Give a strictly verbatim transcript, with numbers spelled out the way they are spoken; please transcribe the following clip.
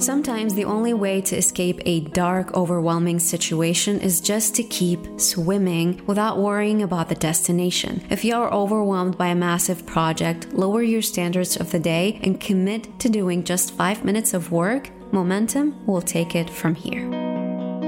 Sometimes the only way to escape a dark, overwhelming situation is just to keep swimming without worrying about the destination. If you are overwhelmed by a massive project, lower your standards of the day and commit to doing just five minutes of work. Momentum will take it from here.